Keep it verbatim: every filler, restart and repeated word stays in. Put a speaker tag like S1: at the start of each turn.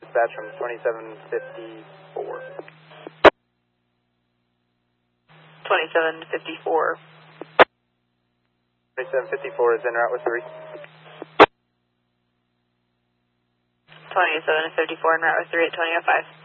S1: Dispatch from twenty-seven fifty-four.
S2: twenty-seven fifty-four.
S1: twenty-seven fifty-four is en route with three.
S2: twenty-seven fifty-four en route with three at twenty oh five.